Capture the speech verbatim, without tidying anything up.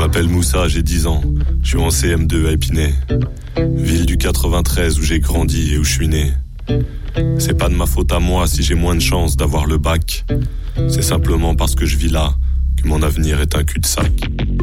m'appelle Moussa, j'ai dix ans. Je suis en C M deux à Épinay. Ville du quatre-vingt-treize où j'ai grandi et où je suis né. C'est pas de ma faute à moi si j'ai moins de chance d'avoir le bac. C'est simplement parce que je vis là que mon avenir est un cul-de-sac.